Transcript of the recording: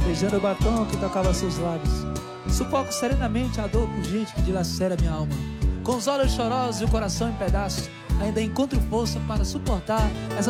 beijando o batom que tocava seus lábios. Sufoco serenamente a dor por gente que dilacera minha alma. Com os olhos chorosos e o coração em pedaços, ainda encontro força para suportar essa